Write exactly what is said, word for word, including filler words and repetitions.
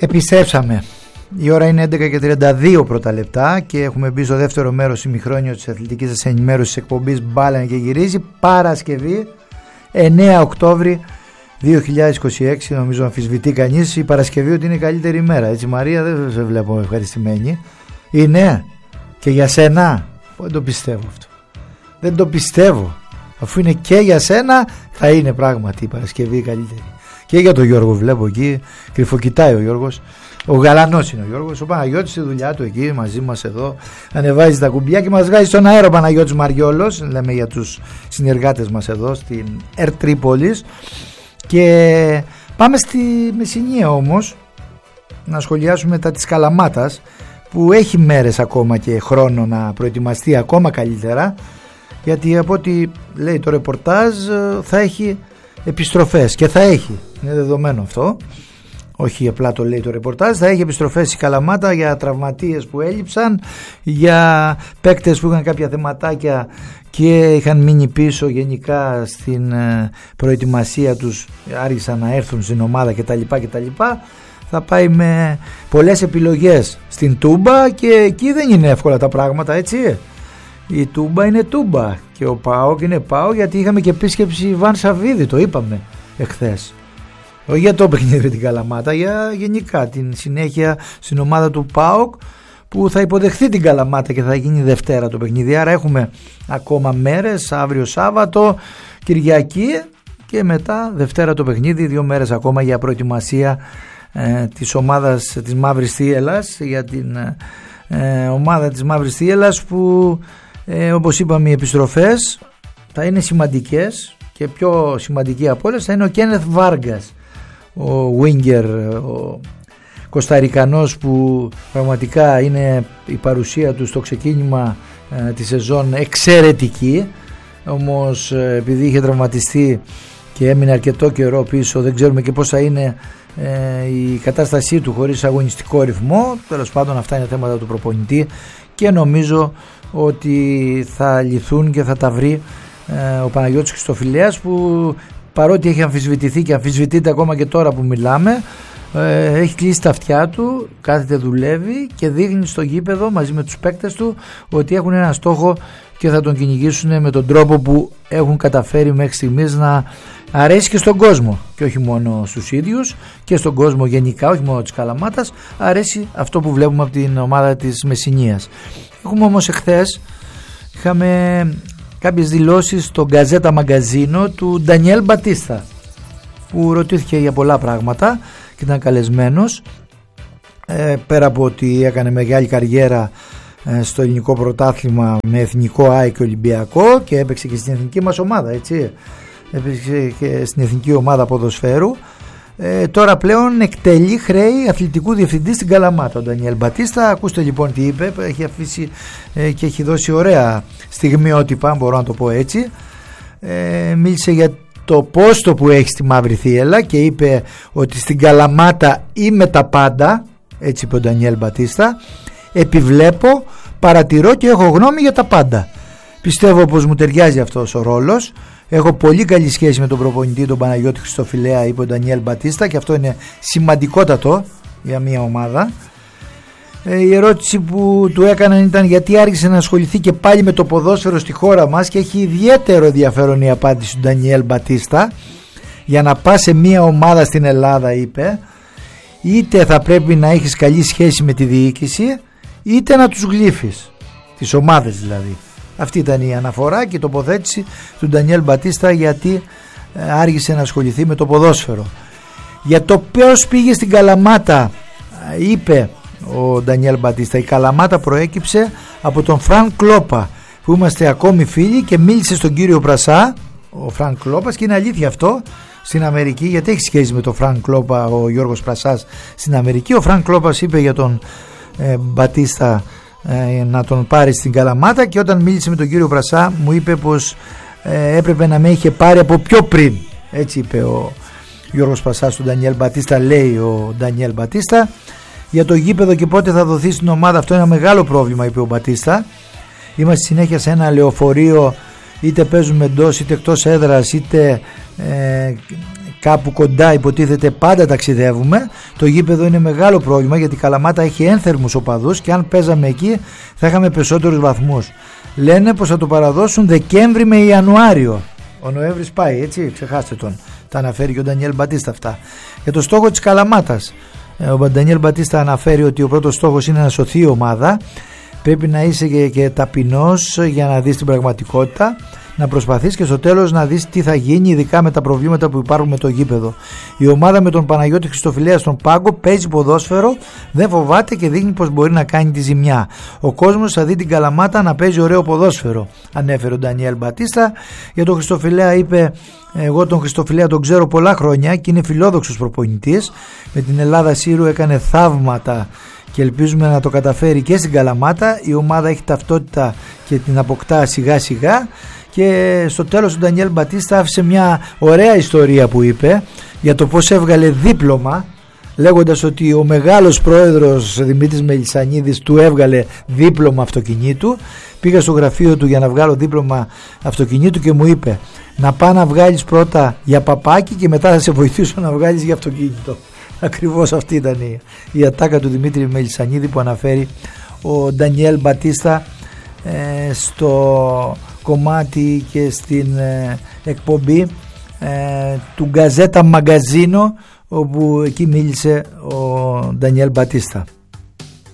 Επιστρέψαμε. Η ώρα είναι έντεκα και τριάντα δύο πρώτα λεπτά και έχουμε μπει στο δεύτερο μέρος ημιχρόνιο της αθλητικής σας ενημέρωσης εκπομπής Μπάλα και γυρίζει. Παρασκευή εννέα Οκτώβρη δύο χιλιάδες είκοσι έξι. Νομίζω αμφισβητεί κανείς η Παρασκευή ότι είναι η καλύτερη ημέρα. Έτσι Μαρία, δεν σε βλέπω ευχαριστημένη. Είναι και για σένα. Δεν το πιστεύω αυτό. Δεν το πιστεύω. Αφού είναι και για σένα, θα είναι πράγματι η Παρασκευή η καλύτερη. Και για τον Γιώργο βλέπω εκεί, κρυφοκοιτάει ο Γιώργος. Ο γαλανός είναι ο Γιώργος. Ο Παναγιώτης στη δουλειά του εκεί μαζί μας εδώ ανεβάζει τα κουμπιά και μας βγάζει στον αέρα ο Παναγιώτης Μαριόλος. Λέμε για τους συνεργάτες μας εδώ στην Ερ Τρίπολης. Και πάμε στη Μεσσηνία όμως να σχολιάσουμε τα της Καλαμάτας, που έχει μέρες ακόμα και χρόνο να προετοιμαστεί ακόμα καλύτερα, γιατί από ό,τι λέει το ρεπορτάζ θα έχει επιστροφές και θα έχει, είναι δεδομένο αυτό, όχι απλά το λέει το ρεπορτάζ, θα έχει επιστροφές η Καλαμάτα για τραυματίες που έλειψαν, για παίκτες που είχαν κάποια θεματάκια και είχαν μείνει πίσω γενικά στην προετοιμασία τους, άργησαν να έρθουν στην ομάδα κτλ. κτλ. Θα πάει με πολλές επιλογές στην Τούμπα και εκεί δεν είναι εύκολα τα πράγματα, έτσι. Η Τούμπα είναι Τούμπα και ο ΠΑΟΚ είναι ΠΑΟΚ, γιατί είχαμε και επίσκεψη Ιβάν Σαββίδη, το είπαμε εχθές. Όχι για το παιχνίδι την Καλαμάτα, για γενικά την συνέχεια στην ομάδα του ΠΑΟΚ που θα υποδεχθεί την Καλαμάτα και θα γίνει Δευτέρα το παιχνίδι. Άρα έχουμε ακόμα μέρες, αύριο Σάββατο, Κυριακή και μετά Δευτέρα το παιχνίδι, δύο μέρες ακόμα για προετοιμασία ε, της ομάδας της Μαύρης Θίελας, για την ε, ομάδα της Μαύρης Θίελας που ε, όπως είπαμε οι επιστροφές θα είναι σημαντικές και πιο σημαντική από όλες θα είναι ο Κένεθ Βάργκας, ο Winger, ο Κοσταρικανός, που πραγματικά είναι η παρουσία του στο ξεκίνημα ε, της σεζόν εξαιρετική, όμως ε, επειδή είχε τραυματιστεί και έμεινε αρκετό καιρό πίσω, δεν ξέρουμε και πώς θα είναι ε, η κατάστασή του χωρίς αγωνιστικό ρυθμό. Τέλος πάντων αυτά είναι θέματα του προπονητή και νομίζω ότι θα λυθούν και θα τα βρει ε, ο Παναγιώτης Χριστοφιλέας, που παρότι έχει αμφισβητηθεί και αμφισβητείται ακόμα και τώρα που μιλάμε, ε, έχει κλείσει τα αυτιά του, κάθεται, δουλεύει και δείχνει στο γήπεδο μαζί με τους παίκτες του ότι έχουν ένα στόχο και θα τον κυνηγήσουν με τον τρόπο που έχουν καταφέρει μέχρι στιγμής να αρέσει και στον κόσμο και όχι μόνο στους ίδιους, και στον κόσμο γενικά, όχι μόνο της Καλαμάτας, αρέσει αυτό που βλέπουμε από την ομάδα της Μεσσηνίας. Έχουμε όμως εχθές είχαμε κάποιες δηλώσεις στο Γκαζέτα Μαγκαζίνο του Ντανιέλ Μπατίστα, που ρωτήθηκε για πολλά πράγματα και ήταν καλεσμένος, ε, πέρα από ότι έκανε μεγάλη καριέρα ε, στο ελληνικό πρωτάθλημα με εθνικό ΑΕΚ και Ολυμπιακό και έπαιξε και στην εθνική μας ομάδα, έτσι, έπαιξε και στην εθνική ομάδα ποδοσφαίρου. Ε, τώρα πλέον εκτελεί χρέη αθλητικού διευθυντή στην Καλαμάτα ο Ντανιέλ Μπατίστα. Ακούστε λοιπόν τι είπε, έχει αφήσει ε, και έχει δώσει ωραία στιγμιότυπα, μπορώ να το πω έτσι. Ε, μίλησε για το πόστο που έχει στη Μαύρη Θίελα και είπε ότι στην Καλαμάτα είμαι τα πάντα, έτσι είπε ο Ντανιέλ Μπατίστα. Επιβλέπω, παρατηρώ και έχω γνώμη για τα πάντα. Πιστεύω πως μου ταιριάζει αυτός ο ρόλος. Έχω πολύ καλή σχέση με τον προπονητή, τον Παναγιώτη Χριστοφιλέα, είπε ο Ντανιέλ Μπατίστα, και αυτό είναι σημαντικότατο για μια ομάδα. Ε, η ερώτηση που του έκαναν ήταν γιατί άρχισε να ασχοληθεί και πάλι με το ποδόσφαιρο στη χώρα μας, και έχει ιδιαίτερο ενδιαφέρον η απάντηση του Ντανιέλ Μπατίστα. Για να πας σε μια ομάδα στην Ελλάδα, είπε, είτε θα πρέπει να έχεις καλή σχέση με τη διοίκηση, είτε να τους γλύφεις, τις ομάδες δηλαδή. Αυτή ήταν η αναφορά και η τοποθέτηση του Ντανιέλ Μπατίστα, γιατί άργησε να ασχοληθεί με το ποδόσφαιρο. Για το ποιος πήγε στην Καλαμάτα, είπε ο Ντανιέλ Μπατίστα, η Καλαμάτα προέκυψε από τον Φρανκ Κλόπα, που είμαστε ακόμη φίλοι, και μίλησε στον κύριο Πρασά, ο Φρανκ Κλόπας, και είναι αλήθεια αυτό, στην Αμερική, γιατί έχει σχέση με τον Φρανκ Κλόπα ο Γιώργος Πρασάς στην Αμερική. Ο Φρανκ Κλόπας είπε για τον ε, Μπατίστα ε, να τον πάρει στην Καλαμάτα, και όταν μίλησε με τον κύριο Πρασά μου είπε πως ε, έπρεπε να με είχε πάρει από πιο πριν, έτσι είπε ο Γιώργος Πρασάς στον Ντανιέλ Μπατίστα, λέει ο Ντανιέλ Μπατίστα. Για το γήπεδο και πότε θα δοθεί στην ομάδα, αυτό είναι ένα μεγάλο πρόβλημα, είπε ο Μπατίστα. Είμαστε συνέχεια σε ένα λεωφορείο, είτε παίζουμε εντός είτε εκτός έδρας, είτε ε, κάπου κοντά υποτίθεται πάντα ταξιδεύουμε. Το γήπεδο είναι μεγάλο πρόβλημα γιατί η Καλαμάτα έχει ένθερμους οπαδούς και αν παίζαμε εκεί θα είχαμε περισσότερους βαθμούς. Λένε πως θα το παραδώσουν Δεκέμβρη με Ιανουάριο. Ο Νοέμβρης πάει, έτσι, ξεχάστε τον. Τα αναφέρει και ο Ντανιέλ Μπατίστα αυτά. Για το στόχο της Καλαμάτας, ο Ντανιέλ Μπατίστα αναφέρει ότι ο πρώτος στόχος είναι να σωθεί η ομάδα. Πρέπει να είσαι και, και ταπεινός για να δεις την πραγματικότητα, να προσπαθείς και στο τέλος να δεις τι θα γίνει, ειδικά με τα προβλήματα που υπάρχουν με το γήπεδο. Η ομάδα με τον Παναγιώτη Χριστοφιλέα στον πάγκο παίζει ποδόσφαιρο, δεν φοβάται και δείχνει πως μπορεί να κάνει τη ζημιά. Ο κόσμος θα δει την Καλαμάτα να παίζει ωραίο ποδόσφαιρο, ανέφερε ο Ντανιέλ Μπατίστα. Για τον Χριστοφιλέα είπε: εγώ τον Χριστοφιλέα τον ξέρω πολλά χρόνια και είναι φιλόδοξος προπονητής. Με την Ελλάδα Σύρου έκανε θαύματα και ελπίζουμε να το καταφέρει και στην Καλαμάτα. Η ομάδα έχει ταυτότητα και την αποκτά σιγά σιγά. Και στο τέλος ο Ντανιέλ Μπατίστα άφησε μια ωραία ιστορία που είπε για το πως έβγαλε δίπλωμα, λέγοντας ότι ο μεγάλος πρόεδρος Δημήτρης Μελισσανίδης του έβγαλε δίπλωμα αυτοκινήτου. Πήγα στο γραφείο του για να βγάλω δίπλωμα αυτοκινήτου και μου είπε: να πάω να βγάλεις πρώτα για παπάκι και μετά θα σε βοηθήσω να βγάλεις για αυτοκίνητο. Ακριβώς αυτή ήταν η, η ατάκα του Δημήτρη Μελισσανίδη που αναφέρει ο Ντανιέλ Μπατίστα ε, στο κομμάτι και στην ε, εκπομπή ε, του Γκαζέτα Μαγκαζίνο, όπου εκεί μίλησε ο Ντανιέλ Μπατίστα.